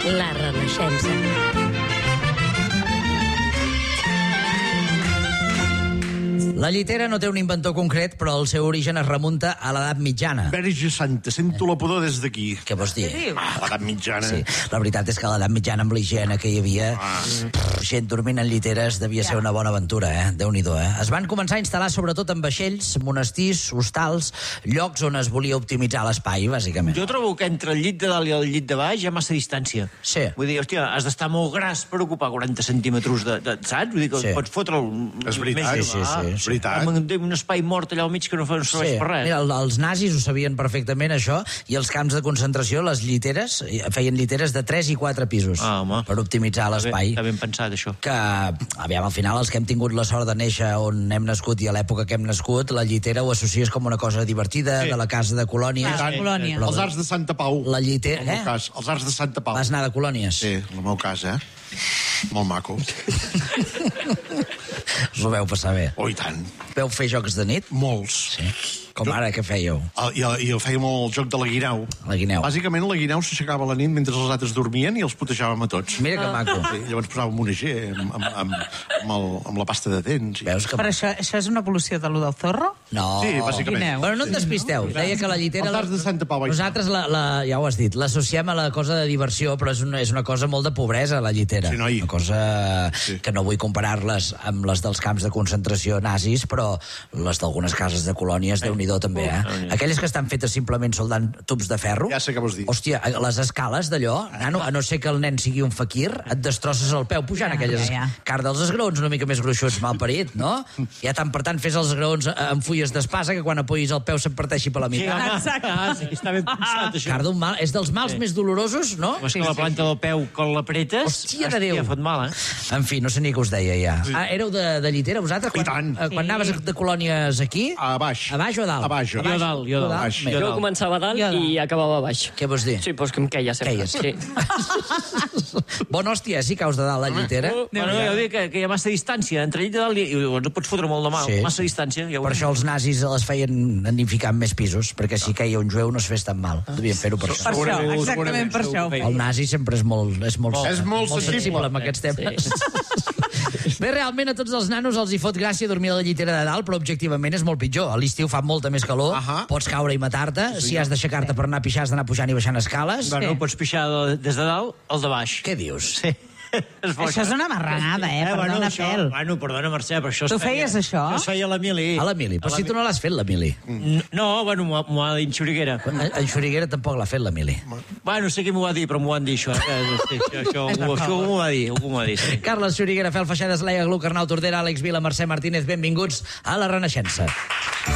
La Renaixença. La llitera no té un inventor concret, però el seu origen es remunta a l'edat mitjana. Verge Santa, sento la pudor des d'aquí. Què vols dir? L'edat mitjana. Sí, la veritat és que a l'edat mitjana, amb l'higiene que hi havia, gent dormint en lliteres devia ser una bona aventura, Déu-n'hi-do, Es van començar a instal·lar sobretot en vaixells, monestirs, hostals, llocs on es volia optimitzar l'espai, bàsicament. Jo trobo que entre el llit de dalt i el llit de baix hi ha massa distància. Sí. Vull dir, hòstia, has d'estar molt gras per ocupar 40 centímetres saps? Vull dir que pots fotre'l És veritat, sí. Veritat. Un espai mort allà al mig que no serveix per res. Mira, els nazis ho sabien perfectament, això, i els camps de concentració, les lliteres, feien lliteres de 3 i 4 pisos per optimitzar l'espai. Està ben pensat, això. Que, aviam, al final, els que hem tingut la sort de néixer on hem nascut i a l'època que hem nascut, la llitera ho associes com una cosa divertida, de la casa de colònies. Els arts de Santa Pau. La llitera, en el meu cas, els arts de Santa Pau. Vas anar de colònies? Sí, en el meu cas, Molt maco. Us ho veu passar bé? Oh, i tant. Veu fer jocs de nit? Molts. Sí. Com ara, què fèieu? I fèiem el joc de la guineu. La guineu. Bàsicament, la guineu s'aixecava a la nit mentre els altres dormien i els putejàvem a tots. Mira que maco. Sí, llavors posàvem un eger amb la pasta de dents. Veus que... Però això és una evolució de lo del zorro? No. Sí, bàsicament. Guineu. Bueno, no et despisteu. Deia que la llitera... Els arts de Santa Pau. Nosaltres, ja ho has dit, l'associem a la cosa de diversió, però és una cosa molt de pobresa, la llitera. Sí, noi. Una cosa que no vull comparar-les amb les dels camps de concentració nazis, però les d'algunes cases de colònies, Déu-n'hi-do també, Aquelles que estan fetes simplement soldant tubs de ferro. Ja sé què vols dir. Hòstia, les escales d'allò, nano, a no ser que el nen sigui un faquir, et destrosses el peu pujant aquelles... Car dels esgraons una mica més gruixuts, malparit, no? Ja tant per tant fes els esgraons amb fulles d'espasa que quan apoyis el peu se'n parteixi per la meitat. Exacte. Sí, està ben pensat, això. Car d'un mal, és dels mals més dolorosos, no? És que la planta del peu, quan l'apretes... Hòstia de Déu. Hòstia, fot mal, En fi, no sé ni què us deia, ja. Éreu de llitera, vosaltres? I tant. Quan anaves de colònies aquí? A baix. A baix o a dalt? A baix. Jo dalt. Baix. Jo començava a dalt i acabava a baix. Què vols dir? Sí, doncs que em queia sempre. Queies. Sí. Bona hòstia, sí caus de dalt la llitera? Bueno, jo dic que hi ha massa distància entre llit de dalt i llavors no pots fotre molt de mal. Sí. Massa distància. Per això els nazis les feien nidificar en més pisos, perquè si queia un jueu no es fes tan mal. Devien fer-ho per això. Per això, exactament per això. El nazi sempre és molt sensible amb aquests temes. Bé, realment a tots els nanos els hi fot gràcia dormir a la llitera de dalt, però objectivament és molt pitjor. A l'estiu fa molta més calor, pots caure i matar-te. Si has d'aixecar-te per anar a pixar, has d'anar pujant i baixant escales. Bueno, pots pixar des de dalt al de baix. Què dius? Sí. Això és una marranada, perdona, Pel. Bueno, perdona, Mercè, però això... Tu feies això? Això es feia a la Mili. A la Mili, però si tu no l'has fet, la Mili. No, bueno, m'ho ha dit Xuriguera. En Xuriguera tampoc l'ha fet, la Mili. Bueno, sé qui m'ho va dir, però m'ho han dit, això. Això m'ho va dir, sí. Carles Xuriguera, Fel Feixedes, Leia Gluc, Arnau Tordera, Àlex Vila, Mercè Martínez, benvinguts a La Renaixença.